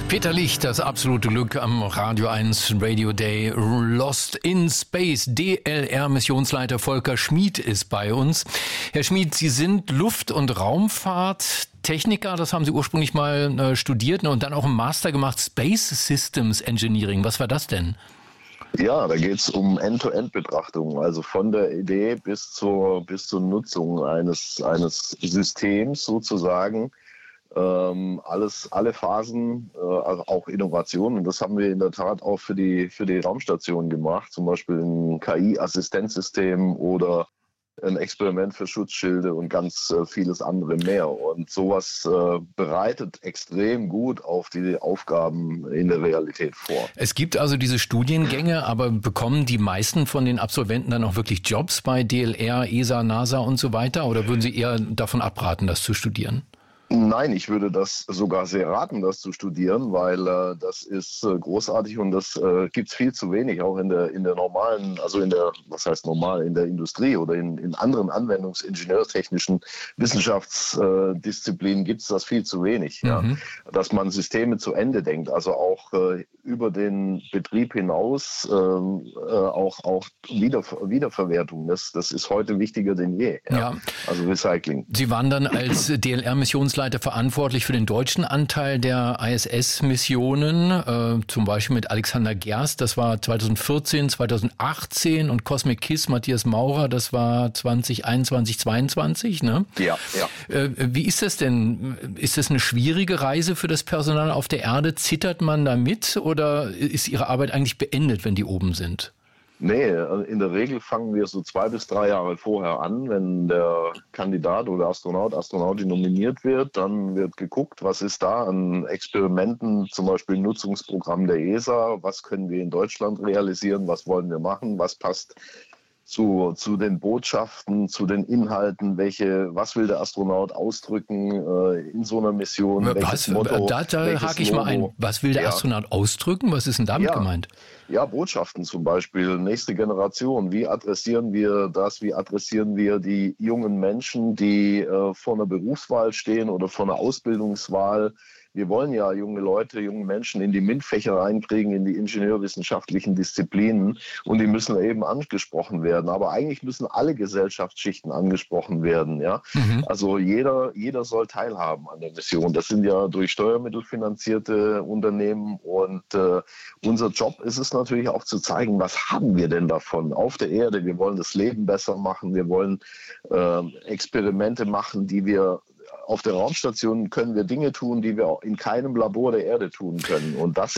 Peter Licht, das absolute Glück am Radio 1 Radio Day. Lost in Space. DLR-Missionsleiter Volker Schmid ist bei uns. Herr Schmid, Sie sind Luft- und Raumfahrttechniker. Das haben Sie ursprünglich mal studiert und dann auch einen Master gemacht. Space Systems Engineering. Was war das denn? Ja, da geht es um End-to-End-Betrachtung, also von der Idee bis zur Nutzung eines Systems sozusagen. Alle Phasen, also auch Innovationen. Und das haben wir in der Tat auch für die Raumstation gemacht, zum Beispiel ein KI-Assistenzsystem oder ein Experiment für Schutzschilde und ganz vieles andere mehr. Und sowas bereitet extrem gut auf die Aufgaben in der Realität vor. Es gibt also diese Studiengänge, aber bekommen die meisten von den Absolventen dann auch wirklich Jobs bei DLR, ESA, NASA und so weiter? Oder würden Sie eher davon abraten, das zu studieren? Nein, ich würde das sogar sehr raten, das zu studieren, weil das ist großartig und das gibt's viel zu wenig, auch in der normalen, also was heißt normal, in der Industrie oder in anderen anwendungsingenieurtechnischen Wissenschaftsdisziplinen gibt's das viel zu wenig, ja. Dass man Systeme zu Ende denkt, also auch über den Betrieb hinaus auch Wiederverwertung. Das ist heute wichtiger denn je. Ja. Also Recycling. Sie waren dann als DLR-Missionsleiter verantwortlich für den deutschen Anteil der ISS-Missionen, zum Beispiel mit Alexander Gerst, das war 2014, 2018 und Cosmic Kiss, Matthias Maurer, das war 2021, 2022, ne? Ja. Wie ist das denn? Ist das eine schwierige Reise für das Personal auf der Erde? Zittert man da mit oder ist Ihre Arbeit eigentlich beendet, wenn die oben sind? Nee, in der Regel fangen wir so 2 bis 3 Jahre vorher an. Wenn der Kandidat oder Astronautin nominiert wird, dann wird geguckt, was ist da an Experimenten, zum Beispiel Nutzungsprogramm der ESA, was können wir in Deutschland realisieren, was wollen wir machen, was passt zu den Botschaften, zu den Inhalten, was will der Astronaut ausdrücken in so einer Mission, welches Motto, da hake ich mal ein. Was will der Astronaut ausdrücken? Was ist denn damit gemeint? Ja, Botschaften zum Beispiel, nächste Generation. Wie adressieren wir das? Wie adressieren wir die jungen Menschen, die vor einer Berufswahl stehen oder vor einer Ausbildungswahl? Wir wollen ja junge Menschen in die MINT-Fächer reinkriegen, in die ingenieurwissenschaftlichen Disziplinen und die müssen eben angesprochen werden. Aber eigentlich müssen alle Gesellschaftsschichten angesprochen werden. Ja? Also jeder soll teilhaben an der Mission. Das sind ja durch Steuermittel finanzierte Unternehmen und unser Job ist es natürlich auch zu zeigen, was haben wir denn davon auf der Erde. Wir wollen das Leben besser machen, wir wollen Experimente machen, die wir auf der Raumstation können wir Dinge tun, die wir in keinem Labor der Erde tun können. Und das